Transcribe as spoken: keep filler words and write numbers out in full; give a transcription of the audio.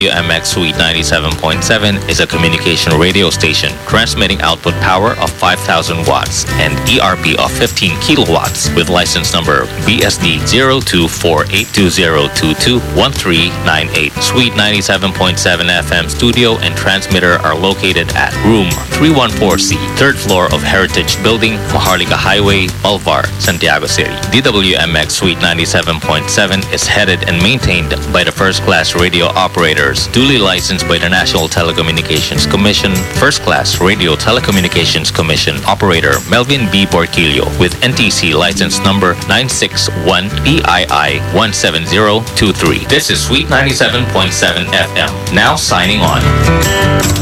W M X Suite ninety-seven point seven is a communication radio station transmitting output power of five thousand watts and E R P of fifteen kilowatts with license number B S D zero two four eight two zero two two one three nine eight. Suite ninety-seven point seven F M studio and transmitter are located at room three one four C, third floor of Heritage Building, Maharlika Highway, Alvar, Santiago City. D W M X Suite ninety-seven point seven is headed and maintained by the first-class radio operators, duly licensed by the National Telecommunications Commission, First-Class Radio Telecommunications Commission Operator Melvin B. Porquillo with N T C license number nine six one P I I one seven zero two three. This is Suite ninety-seven point seven F M. Now signing on.